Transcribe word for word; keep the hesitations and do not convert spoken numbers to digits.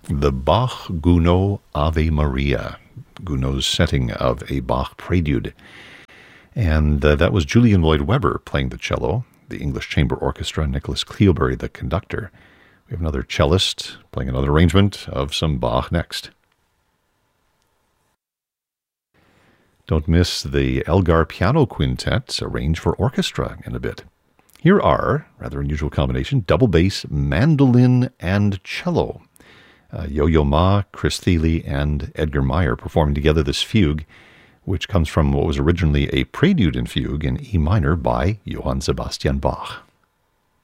the Bach Gounod Ave Maria, Gounod's setting of a Bach prelude. And uh, that was Julian Lloyd Webber playing the cello, the English Chamber Orchestra, Nicholas Cleobury, the conductor. We have another cellist playing another arrangement of some Bach next. Don't miss the Elgar Piano Quintet, arranged for orchestra in a bit. Here are, rather unusual combination, double bass, mandolin, and cello. Uh, Yo-Yo Ma, Chris Thile, and Edgar Meyer performing together this fugue, which comes from what was originally a prelude and fugue in E minor by Johann Sebastian Bach.